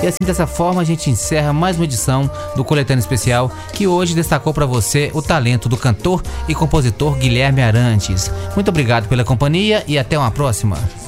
E assim, dessa forma, a gente encerra mais uma edição do Coletânea Especial, que hoje destacou para você o talento do cantor e compositor Guilherme Arantes. Muito obrigado pela companhia e até uma próxima.